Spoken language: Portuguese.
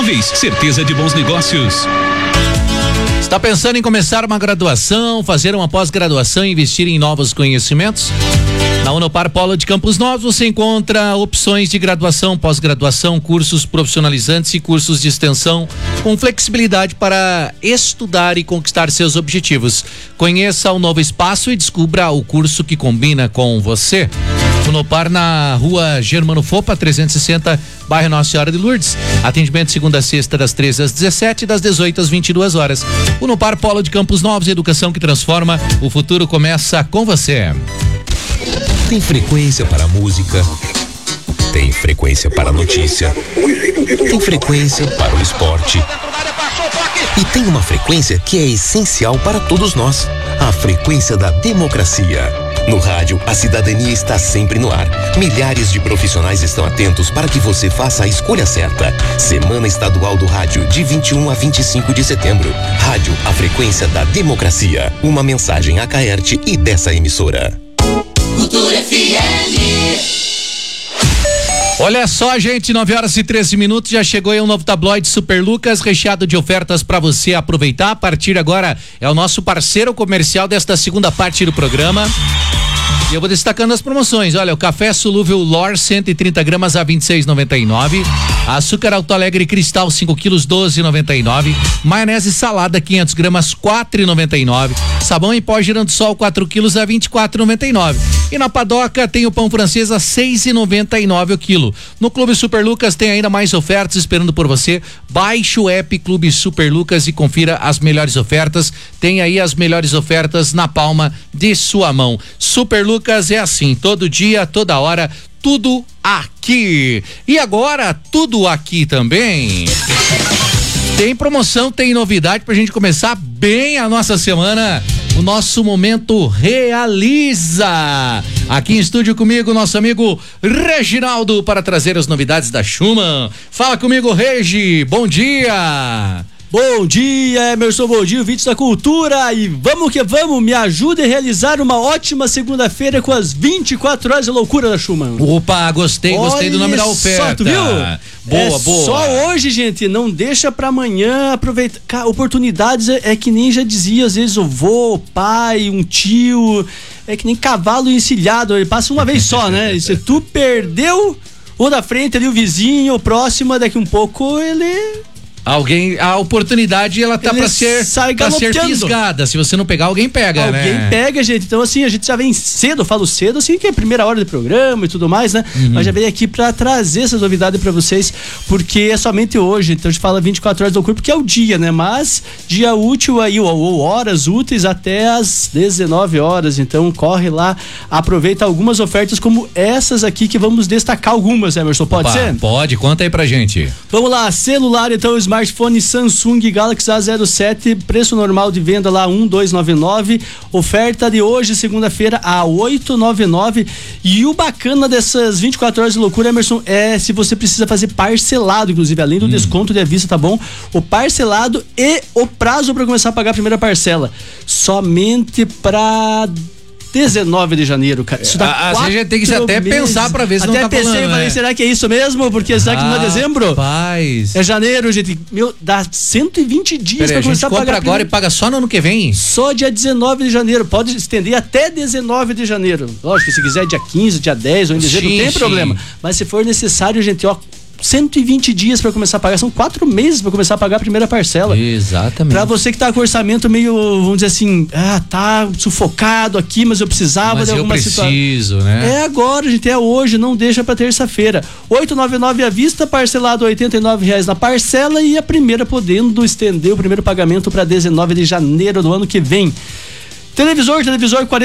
Imóveis, certeza de bons negócios. Está pensando em começar uma graduação, fazer uma pós-graduação e investir em novos conhecimentos? Na Unopar Polo de Campos Novos você encontra opções de graduação, pós-graduação, cursos profissionalizantes e cursos de extensão com flexibilidade para estudar e conquistar seus objetivos. Conheça o novo espaço e descubra o curso que combina com você. Unopar na Rua Germano Fopa, 360, bairro Nossa Senhora de Lourdes. Atendimento segunda a sexta das 13 às 17 e das 18 às 22 horas. Unopar Polo de Campos Novos, educação que transforma. O futuro começa com você. Tem frequência para música, tem frequência para notícia, tem frequência para o esporte e tem uma frequência que é essencial para todos nós, a frequência da democracia. No rádio, a cidadania está sempre no ar. Milhares de profissionais estão atentos para que você faça a escolha certa. Semana Estadual do Rádio, de 21 a 25 de setembro. Rádio, a frequência da democracia. Uma mensagem a Caerte e dessa emissora. Cultura FM. Olha só, gente, 9h13, já chegou aí um novo tabloide Super Lucas, recheado de ofertas para você aproveitar. A partir de agora é o nosso parceiro comercial desta segunda parte do programa. E eu vou destacando as promoções. Olha, o café solúvel Lor 130 gramas a 26,99. Açúcar Alto Alegre Cristal 5 quilos 12,99. Maionese salada 500 gramas 4,99. Sabão em pó Girando Sol 4 quilos a 24,99. E na Padoca tem o pão francês a 6,99 o quilo. No Clube Super Lucas tem ainda mais ofertas esperando por você. Baixe o app Clube Super Lucas e confira as melhores ofertas. Tem aí as melhores ofertas na palma de sua mão. Super Lucas é assim, todo dia, toda hora, tudo aqui. E agora, tudo aqui também. Tem promoção, tem novidade pra gente começar bem a nossa semana. O nosso momento Realiza. Aqui em estúdio comigo, nosso amigo Reginaldo, para trazer as novidades da Schumann. Fala comigo, Regi, bom dia. Bom dia, Emerson, bom dia, ouvintes da cultura, e vamos que vamos, me ajude a realizar uma ótima segunda-feira com as 24 horas de loucura da Schumann. Opa, gostei do nome da oferta. Só, tu viu? Boa. Só hoje, gente, não deixa pra amanhã, aproveitar, oportunidades é que nem já dizia, às vezes o vô, o pai, um tio, é que nem cavalo encilhado, ele passa uma vez só, né? E se tu perdeu o da frente ali, o vizinho, o próximo, daqui um pouco ele... A oportunidade ela tá pra ser fisgada. Se você não pegar, alguém pega, Alguém pega, gente. Então, assim, a gente já vem cedo, eu falo cedo, assim, que é a primeira hora do programa e tudo mais, né? Mas já vem aqui pra trazer essas novidades pra vocês, porque é somente hoje. Então, a gente fala 24 horas do loucura, porque é o dia, né? Mas dia útil aí, ou horas úteis até as 19 horas. Então, corre lá, aproveita algumas ofertas como essas aqui, que vamos destacar algumas, Emerson. Pode ser? Pode, conta aí pra gente. Vamos lá, celular, então, smartphone Samsung Galaxy A07, preço normal de venda lá 1.299, oferta de hoje, segunda-feira, a 899. E o bacana dessas 24 horas de loucura, Emerson, é se você precisa fazer parcelado, inclusive, além do desconto de à vista, tá bom? O parcelado e o prazo para começar a pagar a primeira parcela, somente para 19 de janeiro, cara. Isso dá a gente tem que até pensar pra ver se até não tá pensei, falando, falei, será que é isso mesmo? Porque será que não é dezembro? Rapaz. É janeiro, gente. Meu, dá 120 dias pra começar a pagar. Compra agora e paga só no ano que vem. Só dia 19 de janeiro. Pode estender até 19 de janeiro. Lógico, se quiser dia 15, dia 10 ou em dezembro, não tem problema. Mas se for necessário, gente, 120 dias para começar a pagar, são 4 meses para começar a pagar a primeira parcela. Exatamente. Para você que tá com orçamento meio, vamos dizer assim, tá sufocado aqui, mas eu precisava de alguma situação. Né? É agora, gente, é hoje, não deixa para terça-feira. 899 à vista, parcelado R$89 na parcela e a primeira podendo estender o primeiro pagamento para 19 de janeiro do ano que vem. Televisor 40